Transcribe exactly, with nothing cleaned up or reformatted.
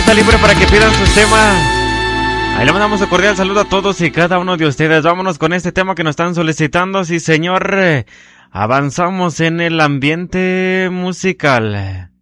está libre para que pidan sus temas. Ahí le mandamos un cordial saludo a todos y cada uno de ustedes. Vámonos con este tema que nos están solicitando. Sí, señor. Avanzamos en el ambiente musical.